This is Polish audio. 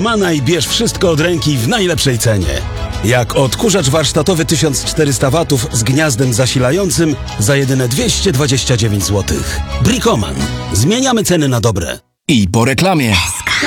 Bricomana i bierz wszystko od ręki w najlepszej cenie. Jak odkurzacz warsztatowy 1400 W z gniazdem zasilającym za jedyne 229 zł. Bricoman. Zmieniamy ceny na dobre. I po reklamie.